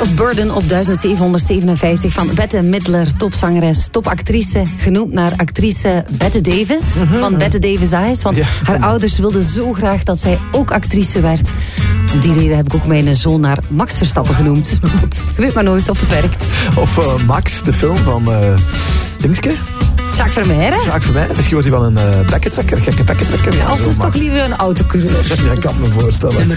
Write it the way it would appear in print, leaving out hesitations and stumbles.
of Burden op 1757 van Bette Midler, topzangeres, topactrice, genoemd naar actrice Bette Davis, van Bette Davis Eyes. Want haar ouders wilden zo graag dat zij ook actrice werd. Om die reden heb ik ook mijn zoon naar Max Verstappen genoemd. Je weet maar nooit of het werkt. Of Max, de film van Dingske. Jacques Vermeijren. Jacques Vermeijren. Misschien wordt hij wel een bekkentrekker, gekke bekkentrekker. Ja, of is toch liever een autocoureur? Ja, ik kan me voorstellen.